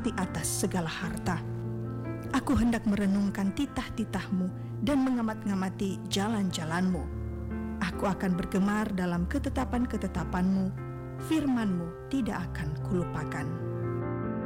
di atas segala harta. Aku hendak merenungkan titah-titah-Mu dan mengamat-ngamati jalan-jalan-Mu. Aku akan bergemar dalam ketetapan-ketetapan-Mu, firman-Mu tidak akan kulupakan.